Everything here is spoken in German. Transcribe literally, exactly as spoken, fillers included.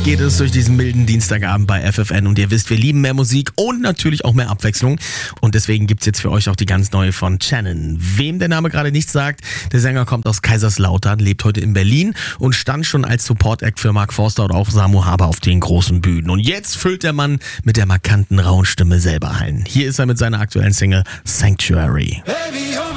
geht es durch diesen milden Dienstagabend bei F F N und ihr wisst, wir lieben mehr Musik und natürlich auch mehr Abwechslung und deswegen gibt's jetzt für euch auch die ganz neue von Shannon. Wem der Name gerade nichts sagt, der Sänger kommt aus Kaiserslautern, lebt heute in Berlin und stand schon als Support-Act für Mark Forster oder auch Samu Haber auf den großen Bühnen. Und jetzt füllt der Mann mit der markanten rauen Stimme selber Hallen. Hier ist er mit seiner aktuellen Single Sanctuary.